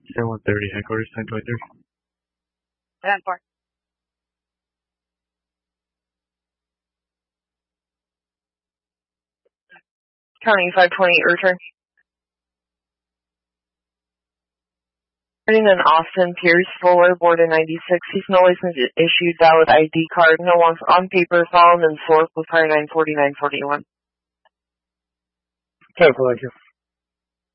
130 headquarters, 1023. 10-4. County 520, return. Turning in Austin Pierce, Fuller, border 96. He's no license issued, valid ID card, no one's on paper, found in Thorpe with car 94941. 10-4, thank you.